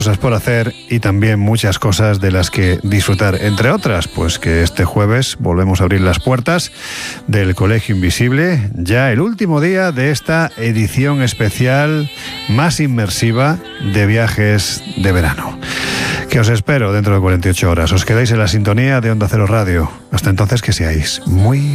cosas por hacer y también muchas cosas de las que disfrutar, entre otras, pues que este jueves volvemos a abrir las puertas del Colegio Invisible, ya el último día de esta edición especial más inmersiva de Viajes de Verano. Que os espero dentro de 48 horas. Os quedáis en la sintonía de Onda Cero Radio. Hasta entonces, que seáis muy